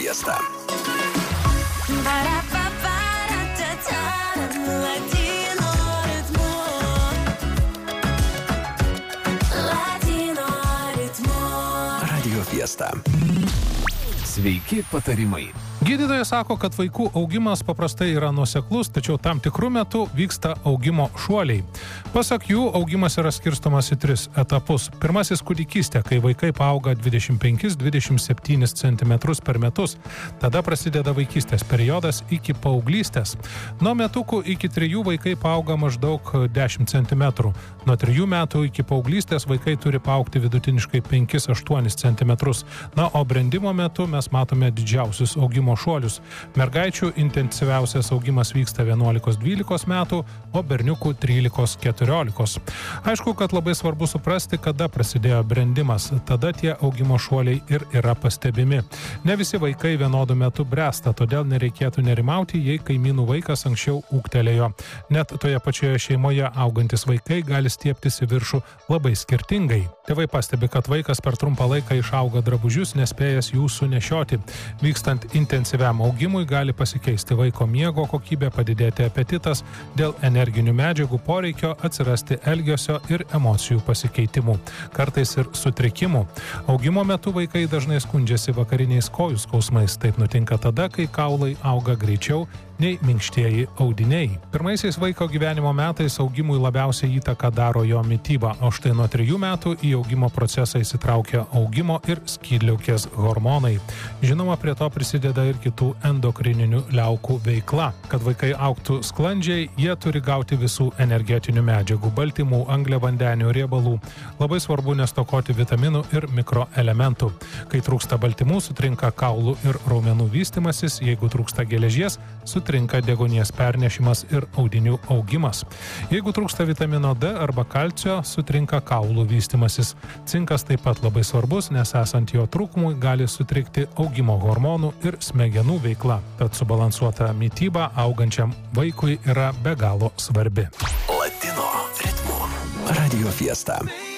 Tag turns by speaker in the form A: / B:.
A: Fiesta. Radio Fiesta. Sveiki patarimai.
B: Gydytojai sako, kad vaikų augimas paprastai yra nuoseklus, tačiau tam tikrų metų vyksta augimo šuoliai. Pasak jų, augimas yra skirstomas į 3 etapus. Pirmasis kūdikystė, kai vaikai paauga 25-27 cm per metus. Tada prasideda vaikystės periodas iki paauglystės. Nuo metukų iki 3 vaikai paauga maždaug 10 cm. Nuo 3 metų iki paauglystės vaikai turi paaugti vidutiniškai 5-8 cm. Na, o brendimo metu mes matome didžiausius augimo šuolius. Mergaičių intensyviausias augimas vyksta 11-12 metų, o berniukų 13-14. Aišku, kad labai svarbu suprasti, kada prasidėjo brendimas. Tada tie augimo šuoliai ir yra pastebimi. Ne visi vaikai vienodu metu bręsta, todėl nereikėtų nerimauti, jei kaimynų vaikas anksčiau ūgtelėjo. Net toje pačioje šeimoje augantis vaikai gali stieptis į viršų labai skirtingai. Tėvai pastebi, kad vaikas per trumpą laiką išauga drabužius, nespėjęs jų sunešioti. Vykstant intensyviam augimui gali pasikeisti vaiko miego kokybė, padidėti apetitas, dėl energinių medžiagų poreikio atsirasti elgesio ir emocijų pasikeitimų, kartais ir sutrikimų. Augimo metu vaikai dažnai skundžiasi vakariniais kojų skausmais. Taip nutinka tada, kai kaulai auga greičiau nei minkštieji audiniai. Pirmaisiais vaiko gyvenimo metais augimui labiausiai įtaką daro jo mityba, o štai nuo 3 metų į augimo procesą įsitraukia augimo ir skydliaukės hormonai. Žinoma, prie to prisideda ir kitų endokrininių liaukų veikla. Kad vaikai augtų sklandžiai, jie turi gauti visų energetinių medžiagų, baltymų, angliavandenių, riebalų. Labai svarbu nestokoti vitaminų ir mikroelementų. Kai trūksta baltymų, sutrinka kaulų ir raumenų vystymasis, jeigu trūksta geležies, sutrinka deguonies pernešimas ir audinių augimas. Jeigu trūksta vitamino D arba kalcio, sutrinka kaulų vystymasis. Cinkas taip pat labai svarbus, nes esant jo trūkumui gali sutrikti augimo hormonų ir smegenų veikla. Tad subalansuota mityba augančiam vaikui yra be galo svarbi.
A: Latino ritmu. Radio Fiesta.